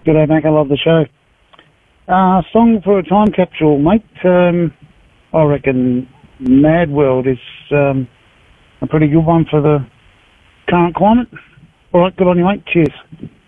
G'day, mate. I love the show. Song for a time capsule, mate. I reckon Mad World is a pretty good one for the current climate. All right, good on you, mate. Cheers.